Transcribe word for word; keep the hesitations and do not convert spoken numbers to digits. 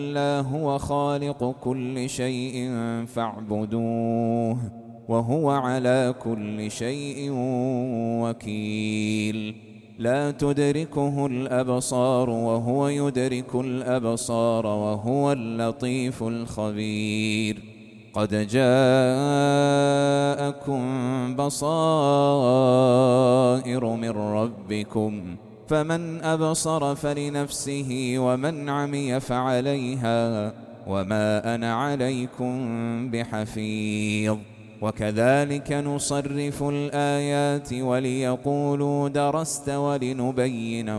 إلا هو خالق كل شيء فاعبدوه وهو على كل شيء وكيل. لا تدركه الأبصار وهو يدرك الأبصار وهو اللطيف الخبير. قد جاءكم بصائر من ربكم فمن أبصر فلنفسه ومن عمي فعليها وما أنا عليكم بحفيظ. وكذلك نصرف الآيات وليقولوا درست ولنبينه